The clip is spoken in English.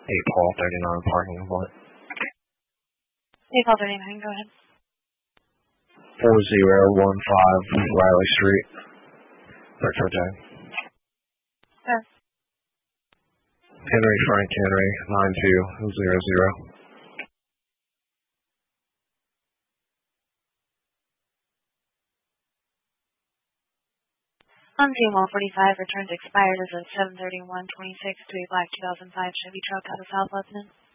Paul 39 parking lot. 8 Paul 39, go ahead. 4015 Riley Street. Retro tag. Sure. Henry Frank Henry 9200. On June 145, returns expired as of 7/31/26 to a black 2005 Chevy truck out of South Lebanon.